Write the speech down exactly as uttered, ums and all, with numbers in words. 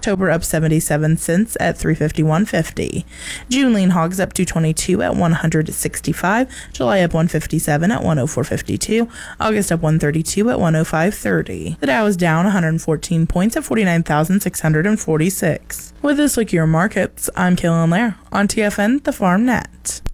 October up seventy-seven cents at three fifty-one fifty. June lean hogs up two twenty-two at one sixty-five. July up one fifty-seven at one oh four fifty-two. August up one thirty-two at one oh five thirty. The Dow is down one hundred fourteen points at forty-nine thousand six hundred forty-six. With this look at your markets, I'm Kaylin Lair on T F N, the Farm Net.